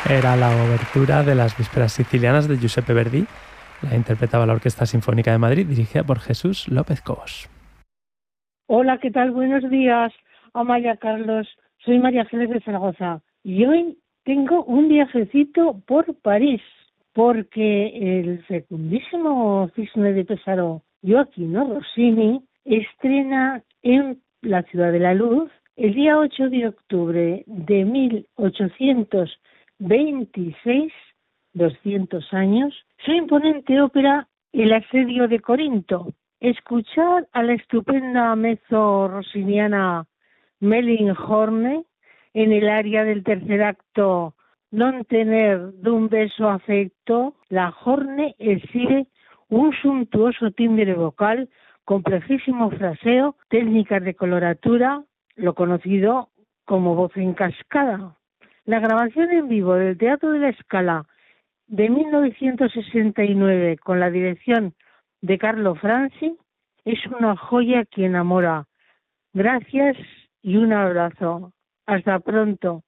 Era la obertura de las Vísperas Sicilianas de Giuseppe Verdi. La interpretaba la Orquesta Sinfónica de Madrid, dirigida por Jesús López Cobos. Hola, ¿qué tal? Buenos días, Amaya, Carlos. Soy María Ángeles de Zaragoza y hoy tengo un viajecito por París porque el fecundísimo Cisne de Pesaro Gioachino Rossini estrena en la Ciudad de la Luz el día 8 de octubre de 1826, 200 años, su imponente ópera El asedio de Corinto. Escuchar a la estupenda mezzo rossiniana Melinghorne en el área del tercer acto Non tener d'un beso afecto, la Horne exhibe un suntuoso timbre vocal, complejísimo fraseo, técnicas de coloratura, lo conocido como voz en cascada. La grabación en vivo del Teatro de la Scala de 1969 con la dirección de Carlo Franzi es una joya que enamora. Gracias y un abrazo. Hasta pronto.